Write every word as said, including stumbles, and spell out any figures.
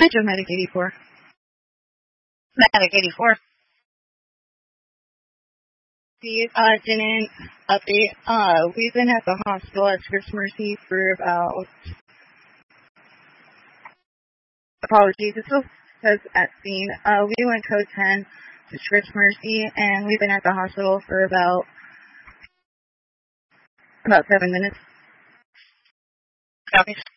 Metro Medic eighty-four. Medic eighty-four. Steve, uh, didn't update. Uh, we've been at the hospital at Scripps Mercy for about, apologies, it still says at scene. Uh, we went code ten to Scripps Mercy, and we've been at the hospital for about, about seven minutes. Copy.